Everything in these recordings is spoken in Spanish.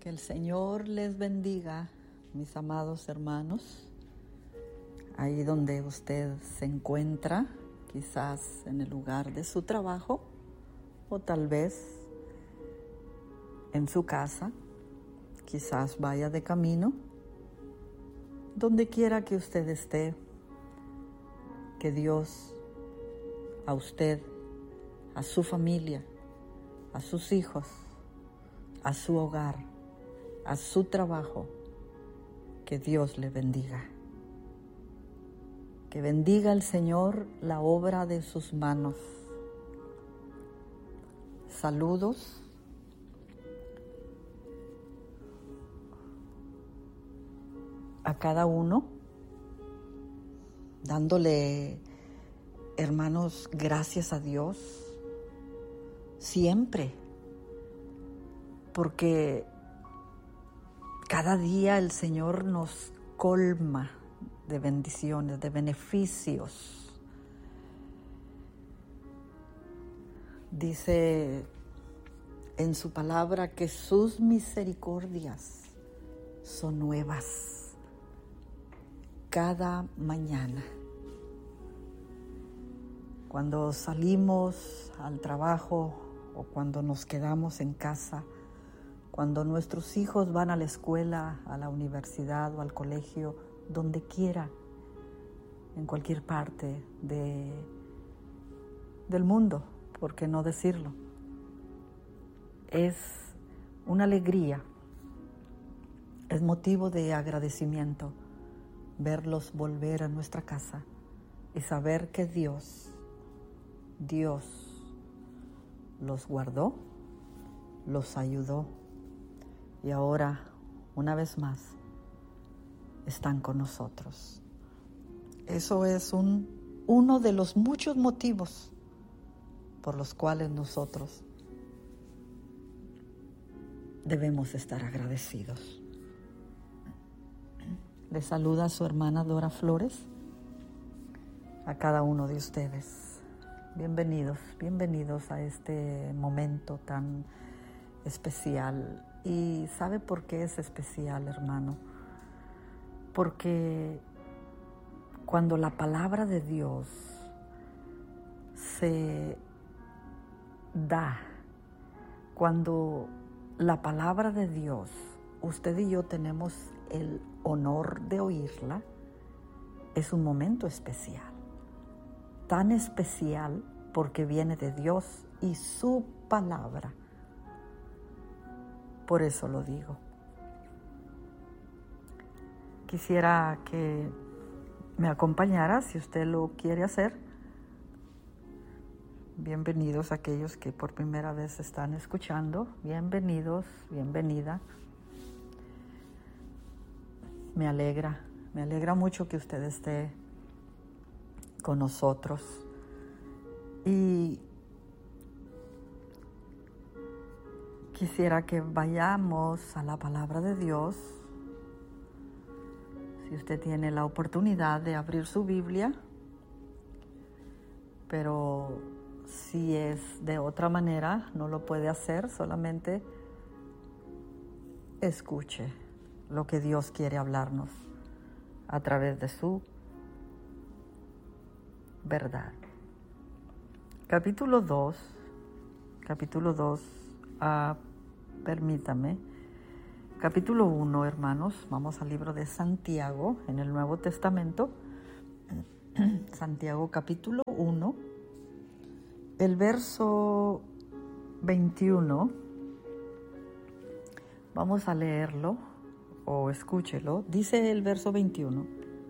Que el Señor les bendiga, mis amados hermanos, ahí donde usted se encuentra, quizás en el lugar de su trabajo o tal vez en su casa, quizás vaya de camino, donde quiera que usted esté, que Dios a usted, a su familia, a sus hijos, a su hogar, a su trabajo, que Dios le bendiga. Que bendiga el Señor la obra de sus manos. Saludos a cada uno, dándole, hermanos, gracias a Dios siempre, porque cada día el Señor nos colma de bendiciones, de beneficios. Dice en su palabra que sus misericordias son nuevas cada mañana. Cuando salimos al trabajo o cuando nos quedamos en casa, cuando nuestros hijos van a la escuela, a la universidad o al colegio, donde quiera, en cualquier parte del mundo, ¿por qué no decirlo? Es una alegría, es motivo de agradecimiento verlos volver a nuestra casa y saber que Dios los guardó, los ayudó y ahora, una vez más, están con nosotros. Eso es uno de los muchos motivos por los cuales nosotros debemos estar agradecidos. Les saluda su hermana Dora Flores, a cada uno de ustedes. Bienvenidos a este momento tan especial. ¿Y sabe por qué es especial, hermano? Porque cuando la palabra de Dios se da, cuando la palabra de Dios, usted y yo tenemos el honor de oírla, es un momento especial. Tan especial porque viene de Dios y su palabra. Por eso lo digo. Quisiera que me acompañara, si usted lo quiere hacer. Bienvenidos a aquellos que por primera vez están escuchando. Bienvenidos, bienvenida. Me alegra mucho que usted esté con nosotros. Y quisiera que vayamos a la palabra de Dios. Si usted tiene la oportunidad de abrir su Biblia, pero si es de otra manera, no lo puede hacer, solamente escuche lo que Dios quiere hablarnos a través de su verdad. Capítulo 2, permítame. Capítulo 1, hermanos, vamos al libro de Santiago, en el Nuevo Testamento. Santiago capítulo 1, el verso 21. Vamos a leerlo o escúchelo. Dice el verso 21.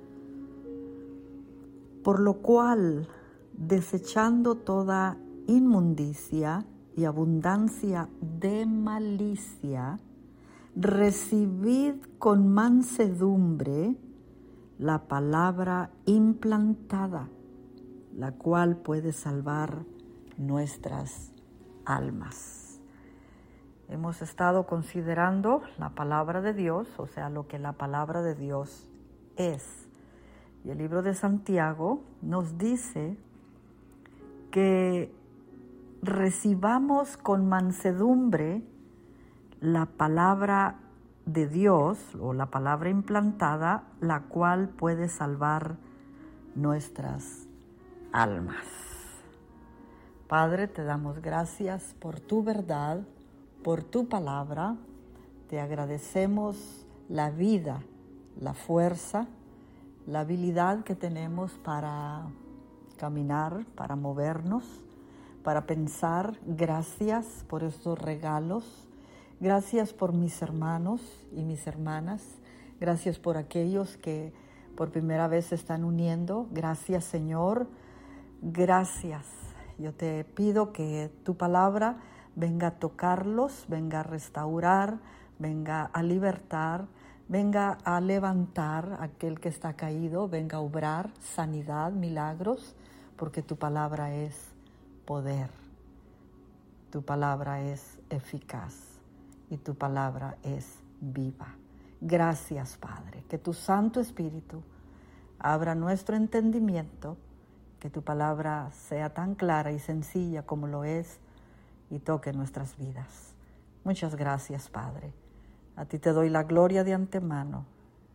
Por lo cual, desechando toda inmundicia y abundancia de malicia, recibid con mansedumbre la palabra implantada, la cual puede salvar nuestras almas. Hemos estado considerando la palabra de Dios, o sea, lo que la palabra de Dios es. Y el libro de Santiago nos dice que recibamos con mansedumbre la palabra de Dios o la palabra implantada, la cual puede salvar nuestras almas. Padre, te damos gracias por tu verdad, por tu palabra. Te agradecemos la vida, la fuerza, la habilidad que tenemos para caminar, para movernos, para pensar. Gracias por estos regalos. Gracias por mis hermanos y mis hermanas. Gracias por aquellos que por primera vez se están uniendo. Gracias, Señor. Gracias. Yo te pido que tu palabra venga a tocarlos, venga a restaurar, venga a libertar, venga a levantar a aquel que está caído, venga a obrar sanidad, milagros, porque tu palabra es poder, tu palabra es eficaz y tu palabra es viva. Gracias, Padre, que tu Santo Espíritu abra nuestro entendimiento, que tu palabra sea tan clara y sencilla como lo es y toque nuestras vidas. Muchas gracias, Padre. A ti te doy la gloria de antemano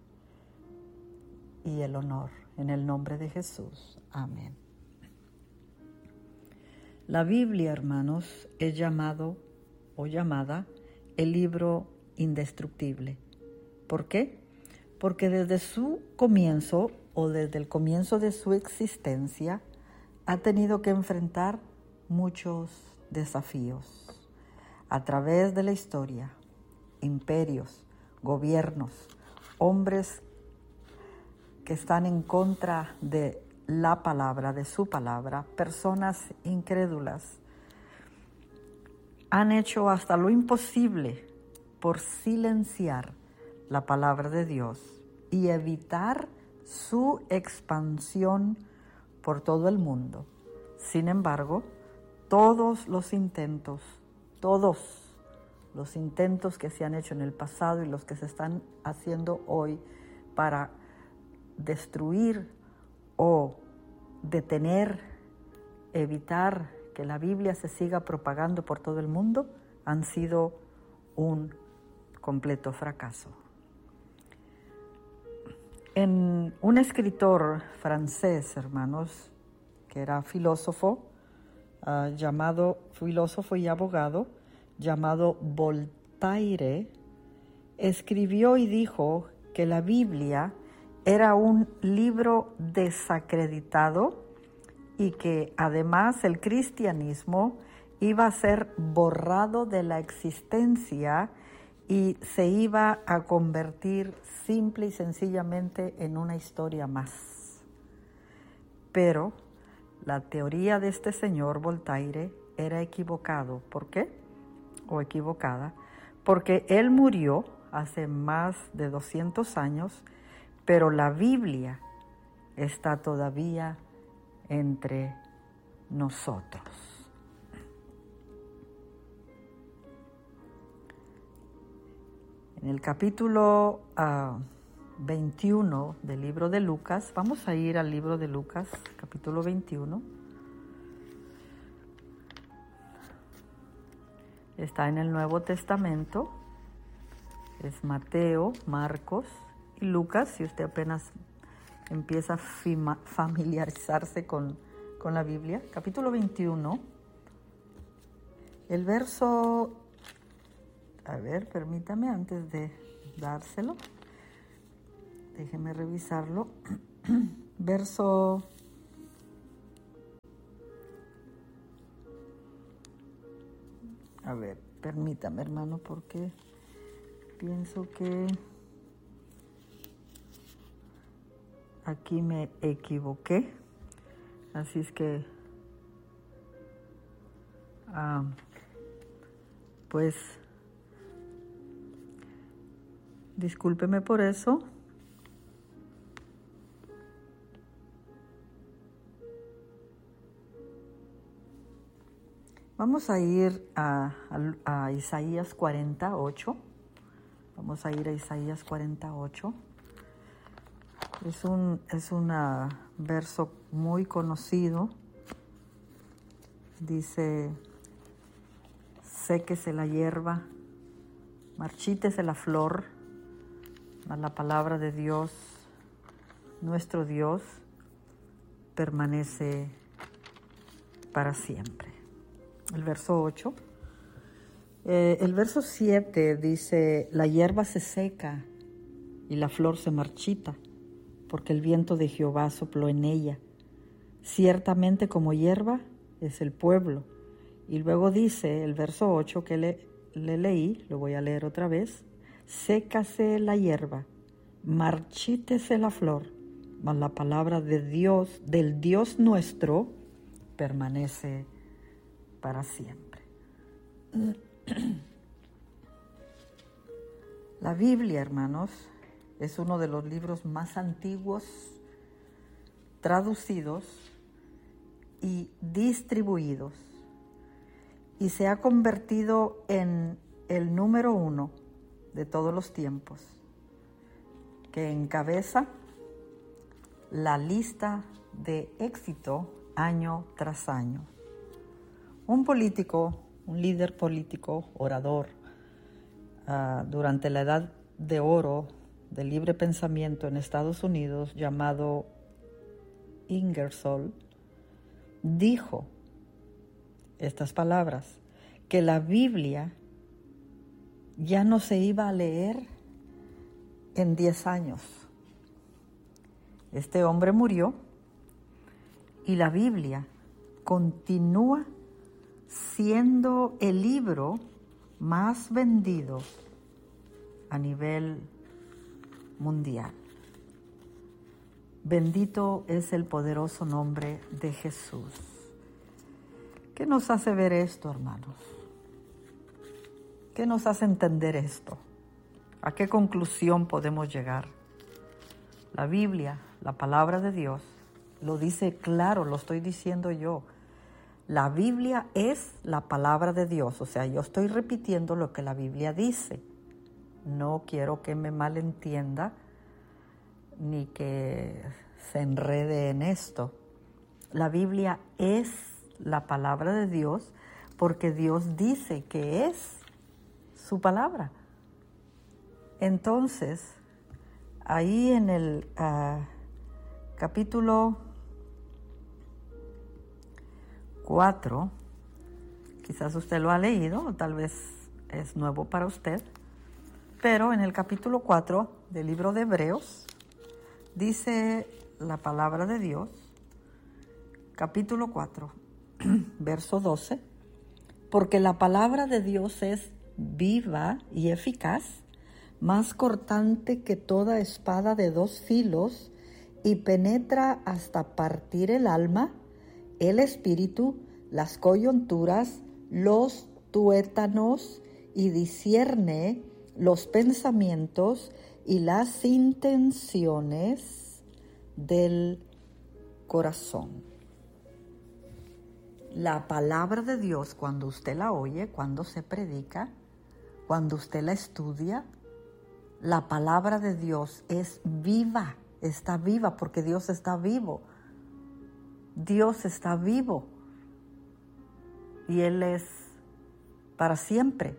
y el honor en el nombre de Jesús. Amén. La Biblia, hermanos, es llamado o llamada el libro indestructible. ¿Por qué? Porque desde su comienzo o desde el comienzo de su existencia ha tenido que enfrentar muchos desafíos. A través de la historia, imperios, gobiernos, hombres que están en contra de la palabra, de su palabra, personas incrédulas, han hecho hasta lo imposible por silenciar la palabra de Dios y evitar su expansión por todo el mundo. Sin embargo, todos los intentos que se han hecho en el pasado y los que se están haciendo hoy para destruir o detener, evitar que la Biblia se siga propagando por todo el mundo, han sido un completo fracaso. En un escritor francés, hermanos, que era filósofo y abogado, llamado Voltaire, escribió y dijo que la Biblia era un libro desacreditado y que además el cristianismo iba a ser borrado de la existencia y se iba a convertir simple y sencillamente en una historia más. Pero la teoría de este señor Voltaire era equivocado. ¿Por qué? O equivocada. Porque él murió hace más de 200 años, pero la Biblia está todavía entre nosotros. En el capítulo 21 del libro de Lucas, vamos a ir al libro de Lucas, capítulo 21. Está en el Nuevo Testamento, es Mateo, Marcos y Lucas, si usted apenas empieza a familiarizarse con la Biblia. Capítulo 21, el verso... A ver, permítame antes de dárselo. Déjeme revisarlo. Verso... A ver, permítame, hermano, porque pienso que aquí me equivoqué. Así es que... pues... discúlpeme por eso. Vamos a ir a Isaías 48. Vamos a ir a Isaías 48. Es un verso muy conocido. Dice: séquese la hierba, marchítese la flor, mas la palabra de Dios, nuestro Dios, permanece para siempre. El verso 8. El verso 7 dice: la hierba se seca y la flor se marchita, porque el viento de Jehová sopló en ella. Ciertamente como hierba es el pueblo. Y luego dice el verso 8 que le leí, lo voy a leer otra vez: sécase la hierba, marchítese la flor, mas la palabra de Dios, del Dios nuestro, permanece para siempre. La Biblia, hermanos, es uno de los libros más antiguos, traducidos y distribuidos, y se ha convertido en el número 1 de todos los tiempos, que encabeza la lista de éxito año tras año. Un político, un líder político, orador, durante la Edad de Oro del libre pensamiento en Estados Unidos, llamado Ingersoll, dijo estas palabras: que la Biblia ya no se iba a leer en 10 años. Este hombre murió y la Biblia continúa siendo el libro más vendido a nivel mundial. Bendito es el poderoso nombre de Jesús. ¿Qué nos hace ver esto, hermanos? ¿Qué nos hace entender esto? ¿A qué conclusión podemos llegar? La Biblia, la palabra de Dios, lo dice claro, lo estoy diciendo yo. La Biblia es la palabra de Dios, o sea, yo estoy repitiendo lo que la Biblia dice. No quiero que me malentienda ni que se enrede en esto. La Biblia es la palabra de Dios porque Dios dice que es su palabra. Entonces, ahí en el capítulo 4, quizás usted lo ha leído, o tal vez es nuevo para usted, pero en el capítulo 4 del libro de Hebreos dice la palabra de Dios, capítulo 4, verso 12: porque la palabra de Dios es viva y eficaz, más cortante que toda espada de 2 filos, y penetra hasta partir el alma, el espíritu, las coyunturas, los tuétanos, y discierne los pensamientos y las intenciones del corazón. La palabra de Dios, cuando usted la oye, cuando se predica, cuando usted la estudia, la palabra de Dios es viva, está viva porque Dios está vivo. Dios está vivo y Él es para siempre.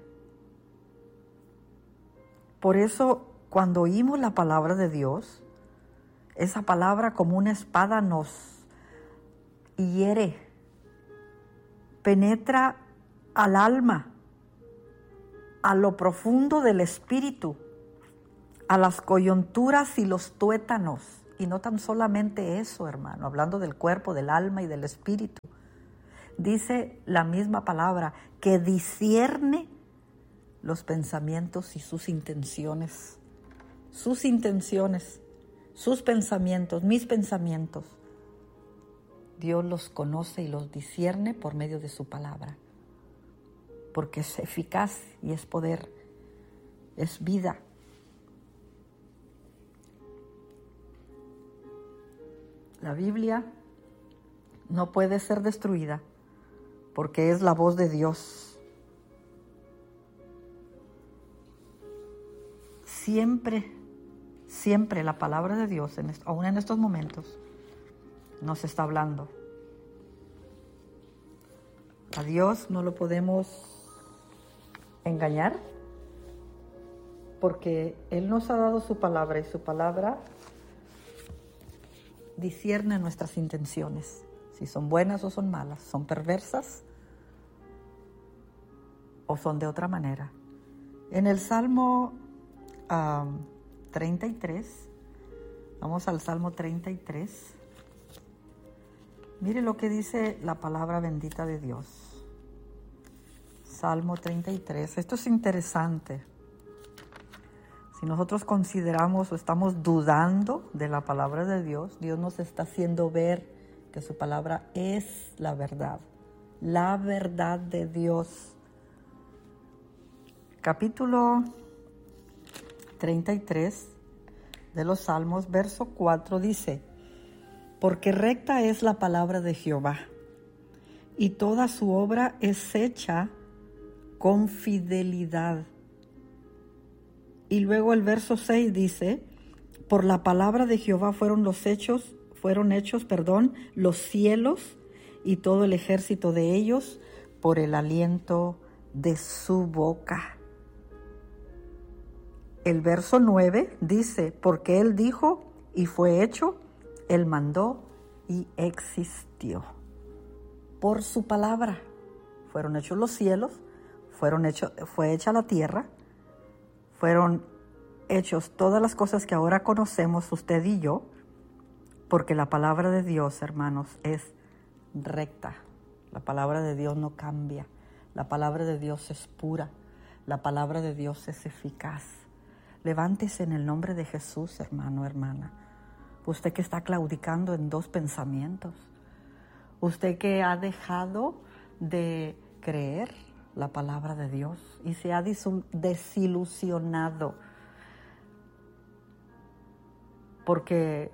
Por eso, cuando oímos la palabra de Dios, esa palabra como una espada nos hiere, penetra al alma, a lo profundo del espíritu, a las coyunturas y los tuétanos. Y no tan solamente eso, hermano, hablando del cuerpo, del alma y del espíritu. Dice la misma palabra que discierne los pensamientos y sus intenciones. Sus intenciones, sus pensamientos, mis pensamientos. Dios los conoce y los discierne por medio de su palabra. Porque es eficaz y es poder, es vida. La Biblia no puede ser destruida porque es la voz de Dios. Siempre, siempre la palabra de Dios, aún en estos momentos, nos está hablando. A Dios no lo podemos engañar, porque Él nos ha dado su palabra y su palabra discierne nuestras intenciones, si son buenas o son malas, son perversas o son de otra manera. En el Salmo 33, vamos al Salmo 33, mire lo que dice la palabra bendita de Dios. Salmo 33, esto es interesante. Si nosotros consideramos o estamos dudando de la palabra de Dios, Dios nos está haciendo ver que su palabra es la verdad de Dios. Capítulo 33 de los Salmos, verso 4 dice: porque recta es la palabra de Jehová, y toda su obra es hecha con fidelidad. Y luego el verso 6 dice: por la palabra de Jehová fueron hechos, los cielos y todo el ejército de ellos por el aliento de su boca. El verso 9 dice: porque Él dijo y fue hecho, Él mandó y existió. Por su palabra fueron hechos los cielos, fue hecha la tierra, fueron hechos todas las cosas que ahora conocemos usted y yo, porque la palabra de Dios, hermanos, es recta. La palabra de Dios no cambia. La palabra de Dios es pura. La palabra de Dios es eficaz. Levántese en el nombre de Jesús, hermano, hermana. Usted que está claudicando en dos pensamientos. Usted que ha dejado de creer la palabra de Dios y se ha desilusionado porque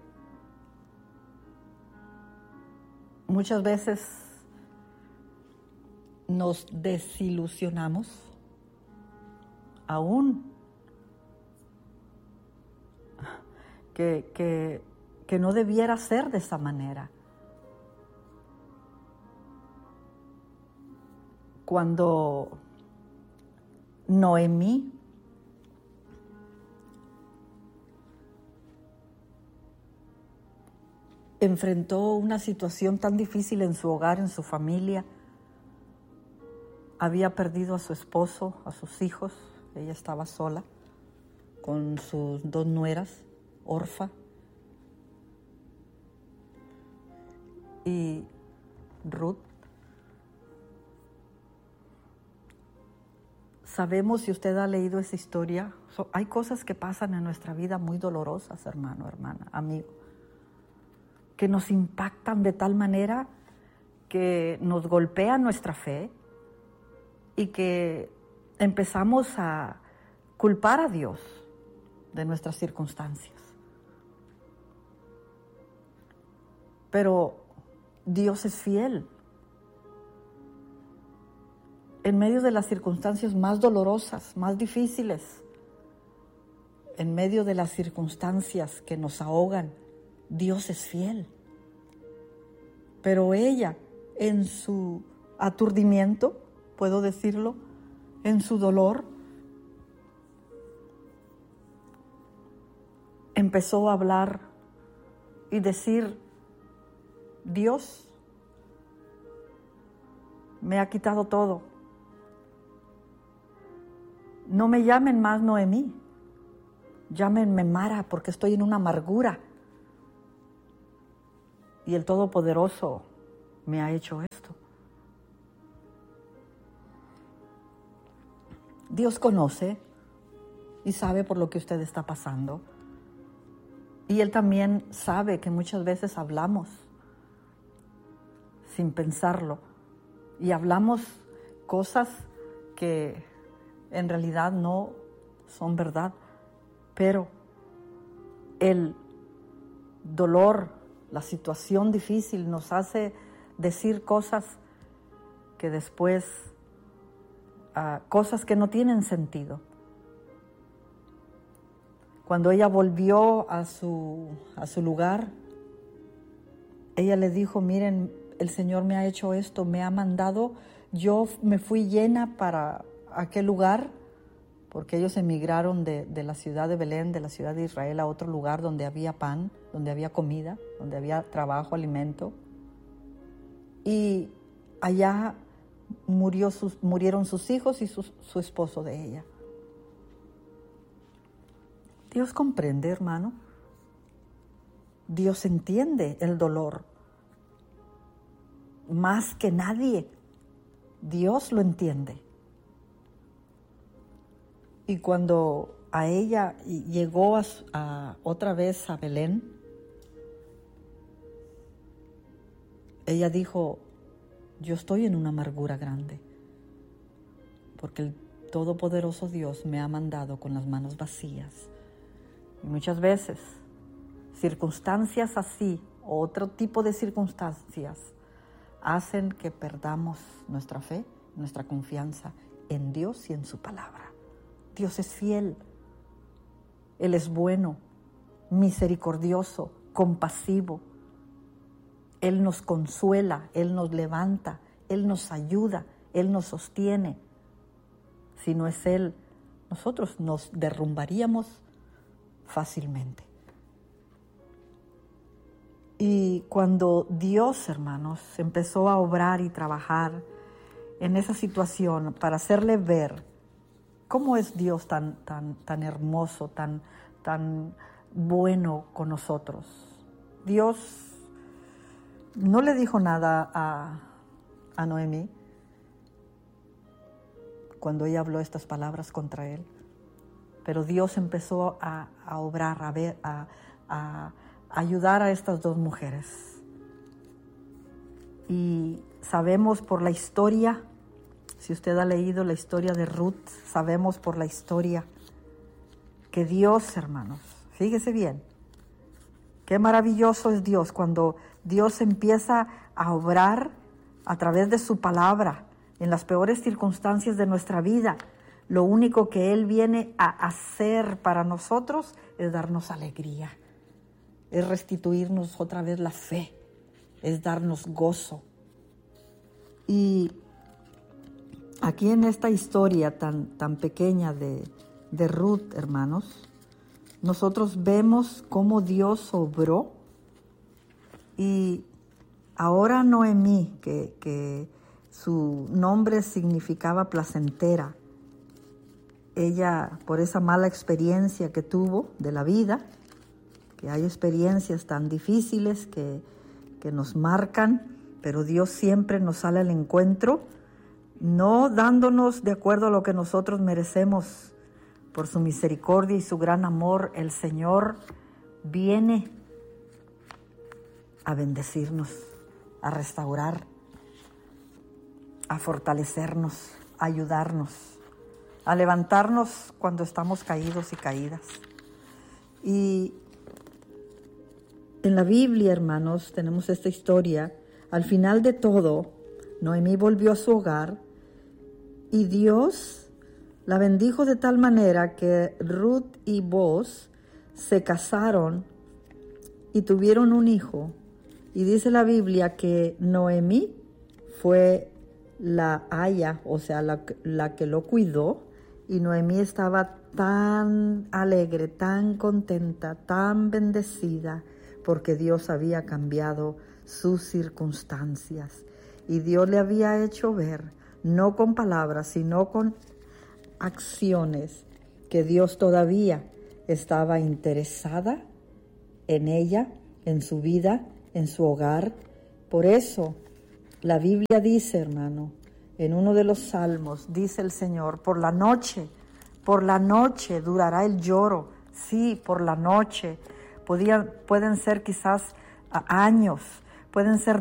muchas veces nos desilusionamos aún que no debiera ser de esa manera. Cuando Noemí enfrentó una situación tan difícil en su hogar, en su familia, había perdido a su esposo, a sus hijos, ella estaba sola con sus dos nueras, Orfa y Ruth. Sabemos, si usted ha leído esa historia, hay cosas que pasan en nuestra vida muy dolorosas, hermano, hermana, amigo, que nos impactan de tal manera que nos golpea nuestra fe y que empezamos a culpar a Dios de nuestras circunstancias. Pero Dios es fiel. En medio de las circunstancias más dolorosas, más difíciles, en medio de las circunstancias que nos ahogan, Dios es fiel. Pero ella, en su aturdimiento, puedo decirlo, en su dolor, empezó a hablar y decir: Dios me ha quitado todo. No me llamen más Noemí, llámenme Mara, porque estoy en una amargura. Y el Todopoderoso me ha hecho esto. Dios conoce y sabe por lo que usted está pasando. Y Él también sabe que muchas veces hablamos sin pensarlo y hablamos cosas que en realidad no son verdad, pero el dolor, la situación difícil nos hace decir cosas que después, cosas que no tienen sentido. Cuando ella volvió a su lugar, ella le dijo: miren, el Señor me ha hecho esto, me ha mandado, yo me fui llena para aquel lugar porque ellos emigraron de la ciudad de Belén, de la ciudad de Israel, a otro lugar donde había pan, donde había comida, donde había trabajo, alimento. Y allá murieron sus hijos y su esposo de ella. Dios comprende, hermano. Dios entiende el dolor. Más que nadie, Dios lo entiende. Y cuando a ella llegó otra vez a Belén, ella dijo, yo estoy en una amargura grande, porque el Todopoderoso Dios me ha mandado con las manos vacías. Y muchas veces, circunstancias así, o otro tipo de circunstancias, hacen que perdamos nuestra fe, nuestra confianza en Dios y en su palabra. Dios es fiel, Él es bueno, misericordioso, compasivo. Él nos consuela, Él nos levanta, Él nos ayuda, Él nos sostiene. Si no es Él, nosotros nos derrumbaríamos fácilmente. Y cuando Dios, hermanos, empezó a obrar y trabajar en esa situación para hacerle ver cómo es Dios tan hermoso, tan bueno con nosotros. Dios no le dijo nada a Noemí cuando ella habló estas palabras contra él, pero Dios empezó a obrar, a ayudar a estas dos mujeres. Y sabemos por la historia, si usted ha leído la historia de Ruth, sabemos por la historia que Dios, hermanos, fíjese bien, qué maravilloso es Dios cuando Dios empieza a obrar a través de su palabra en las peores circunstancias de nuestra vida. Lo único que Él viene a hacer para nosotros es darnos alegría, es restituirnos otra vez la fe, es darnos gozo. Y aquí en esta historia tan pequeña de Ruth, hermanos, nosotros vemos cómo Dios obró. Y ahora Noemí, que su nombre significaba placentera, ella, por esa mala experiencia que tuvo de la vida, que hay experiencias tan difíciles que nos marcan, pero Dios siempre nos sale al encuentro, no dándonos de acuerdo a lo que nosotros merecemos. Por su misericordia y su gran amor, el Señor viene a bendecirnos, a restaurar, a fortalecernos, a ayudarnos, a levantarnos cuando estamos caídos y caídas. Y en la Biblia, hermanos, tenemos esta historia. Al final de todo, Noemí volvió a su hogar y Dios la bendijo de tal manera que Ruth y Boaz se casaron y tuvieron un hijo. Y dice la Biblia que Noemí fue la aya, o sea, la que lo cuidó. Y Noemí estaba tan alegre, tan contenta, tan bendecida, porque Dios había cambiado sus circunstancias. Y Dios le había hecho ver, no con palabras, sino con acciones, que Dios todavía estaba interesada en ella, en su vida, en su hogar. Por eso la Biblia dice, hermano, en uno de los salmos, dice el Señor, por la noche durará el lloro. Sí, por la noche. Pueden ser quizás años, pueden ser